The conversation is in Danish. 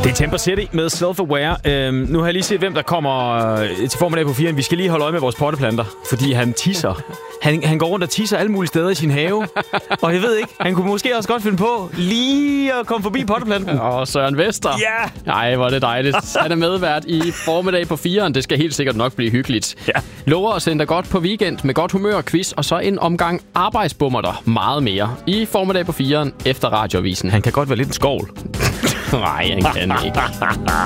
Det er Temper City med Self-Aware. Nu har jeg lige set, hvem der kommer til formiddag på 4'eren. Vi skal lige holde øje med vores potteplanter, fordi han tisser. Han går rundt og tisser alle mulige steder i sin have. Og jeg ved ikke, han kunne måske også godt finde på lige at komme forbi potteplanten. Søren Vester. Ja! Nej, hvor er det dejligt. Han er medvært i formiddag på 4'eren. Det skal helt sikkert nok blive hyggeligt. Ja. Lover at sende dig godt på weekend med godt humør, quiz og så en omgang arbejdsbummer der meget mere i formiddag på 4'eren efter radioavisen. Han kan godt være lidt en skovl. Nej, han kan ikke.